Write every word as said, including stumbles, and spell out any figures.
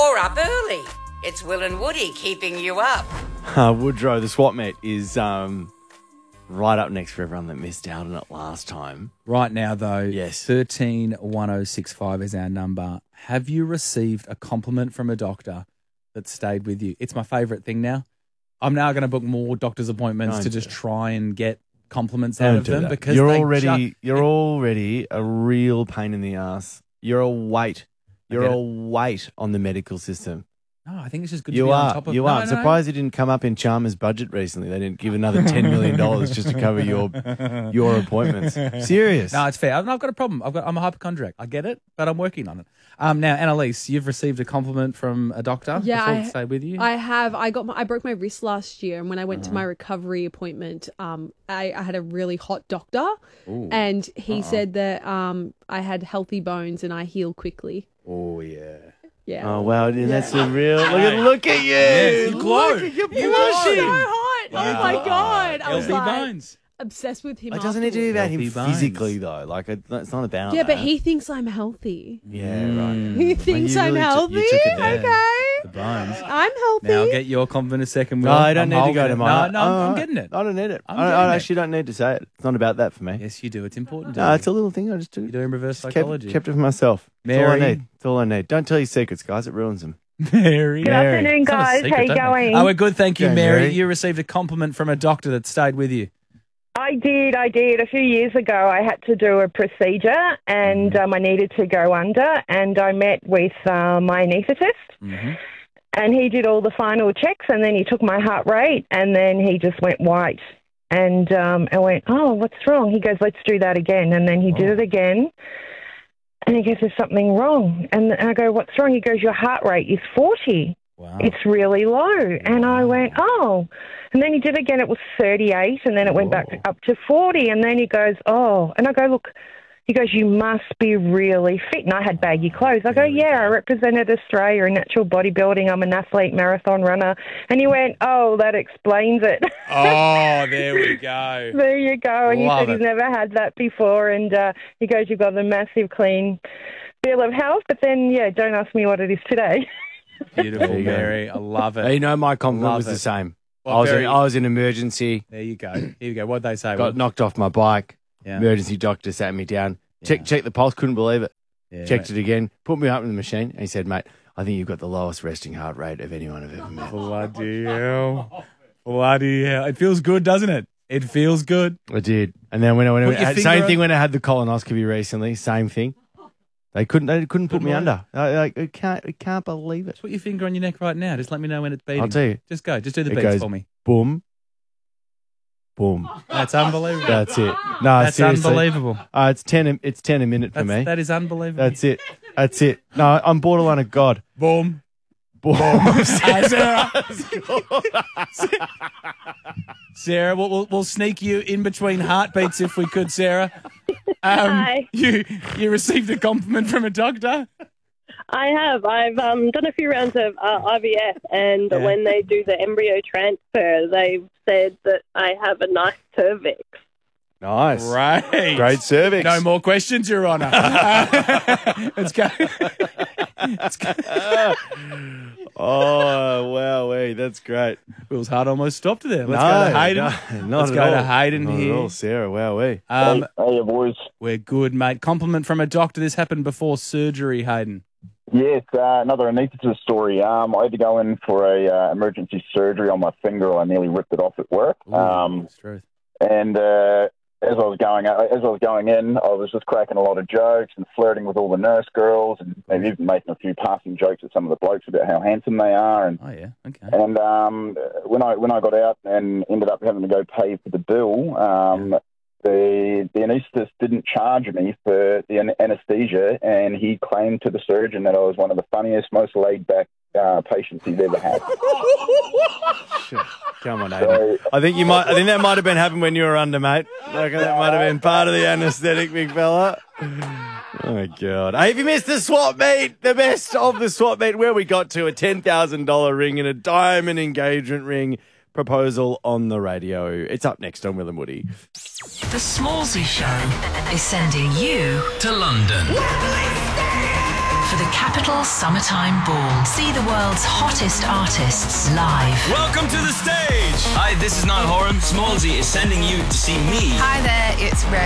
or up early. It's Will and Woody keeping you up. Uh, Woodrow, the swap meet, is um, right up next for everyone that missed out on it last time. Right now, though, Yes. thirteen one oh six five is our number. Have you received a compliment from a doctor that stayed with you? It's my favourite thing now. I'm now going to book more doctor's appointments Don't to do just that. try and get compliments out Don't of do them that. because you're they already ju- you're already a real pain in the ass. You're a weight. You're get a it. weight on the medical system. No, I think it's just good You to be on are. top of You no, are. I'm no. surprised it didn't come up in Chalmers' budget recently. They didn't give another ten million dollars just to cover your your appointments. Serious. No, it's fair. I've I've got a problem. I've got. I'm a hypochondriac. I get it, but I'm working on it. Um, now, Annalise, you've received a compliment from a doctor. Yeah, before I, to stay with you. I have. I got. My, I broke my wrist last year, and when I went to my recovery appointment, um, I, I had a really hot doctor, Ooh. and he said that um, I had healthy bones and I heal quickly. Oh yeah. Yeah. Oh wow, dude, that's a real look at look at you. Yes, you glow. Look at you He was so blushing. hot. Oh my god! I was Healthy like bones. obsessed with him. It doesn't need to be about him Healthy bones. physically though. Like it, it's not about Yeah, but that. he thinks I'm healthy. Yeah, right. He thinks you I'm really took- healthy. you took it down. Okay, The bones. I'm healthy. Now I'll get your compliment in a second. No, Will. I don't I'm need to holding go it. to mine. No, no, I'm, I'm Oh, getting it. I don't need it. I'm I, don't, getting I it. actually don't need to say it. It's not about that for me. Yes, you do. It's important. No, it's a little thing I just do. You're doing reverse Just psychology. Kept, kept it for myself. That's all I Mary. need. That's all I need. Don't tell your secrets, guys. It ruins them. Mary. Good afternoon, It's not a guys. secret, How you don't they? going? Oh, we're good, thank you, Okay, Mary. Mary. You received a compliment from a doctor that stayed with you. I did, I did. A few years ago, I had to do a procedure and um, I needed to go under, and I met with uh, my anaesthetist, Mm-hmm. and he did all the final checks, and then he took my heart rate, and then he just went white. And um, I went, oh, what's wrong? He goes, let's do that again. And then he did it again, and he goes, there's something wrong. And I go, what's wrong? He goes, your heart rate is forty. Wow. It's really low. And I went, oh. And then he did it again. It was thirty-eight, and then it went back up to forty. And then he goes, oh. And I go, look, he goes, you must be really fit. And I had baggy clothes. I go, yeah, I represented Australia in natural bodybuilding. I'm an athlete, marathon runner. And he went, oh, that explains it. Oh, there we go. There you go. And Love he said it. he's never had that before. And uh, he goes, you've got a massive clean bill of health. But then, yeah, don't ask me what it is today. Beautiful, There you go. Mary. I love it. You know, my compliment Love was the it. same. Well, I was very- in, I was in emergency. There you go. Here you go. What'd they say? Got Will? knocked off my bike. Yeah. Emergency doctor sat me down. Yeah. Check check the pulse. Couldn't believe it. Yeah, Checked mate. it again. Put me up in the machine. And he said, mate, I think you've got the lowest resting heart rate of anyone I've ever met. Bloody hell. Bloody hell. It feels good, doesn't it? It feels good. I did. And then when I went, Put your had, finger same on- thing when I had the colonoscopy recently. Same thing. They couldn't. They couldn't put Good me morning. under. I, I, I can't. I can't believe it. Put your finger on your neck right now. Just let me know when it's beating. I'll tell you. Just go. Just do the It beats goes- for me. Boom. Boom. That's unbelievable. That's it. No, That's seriously. unbelievable. Uh, it's ten. a- It's ten a minute for That's, me. that is unbelievable. That's it. That's it. No, I'm borderline a god. Boom. Boom. Hey, Sarah. Sarah, we'll, we'll, we'll sneak you in between heartbeats if we could, Sarah. Um, Hi. You you received a compliment from a doctor? I have. I've um, done a few rounds of uh, I V F, and Yeah. when they do the embryo transfer, they've said that I have a nice cervix. Nice. Right. Great cervix. No more questions, Your Honour. Let's go. Let's go. Oh, wow. Hey, that's great. Will's heart almost stopped there. Let's no, go to Hayden. No, not Let's at go all. to Hayden Not here. At all, Sarah. Wow. Hey. Um, Hey, boys. we're good, mate. Compliment from a doctor. This happened before surgery, Hayden. Yes, uh, another anaesthetist story. Um, I had to go in for a uh, emergency surgery on my finger. I nearly ripped it off at work. Ooh, Um, that's truth. and uh, as I was going as I was going in, I was just cracking a lot of jokes and flirting with all the nurse girls, and maybe even making a few passing jokes at some of the blokes about how handsome they are. And Oh, yeah. Okay. and um, when I when I got out and ended up having to go pay for the bill, um, the the anaesthetist didn't charge me for the an- anaesthesia, and he claimed to the surgeon that I was one of the funniest, most laid back uh, patients he's ever had. Sure. Come on, Hayden. I think you might. I think that might have been happening when you were under, mate. I reckon that might have been part of the anaesthetic, big fella. Oh my God! Hey, if you missed the swap meet, the best of the swap meet, where we got to a ten thousand dollar ring and a diamond engagement ring proposal on the radio. It's up next on Will and Woody. The Smallsy Show is sending you to London. for the Capital Summertime Ball. See the world's hottest artists live. Welcome to the stage. Hi, this is Niall Horan. Smallsy is sending you to see me. Hi there, it's Ray.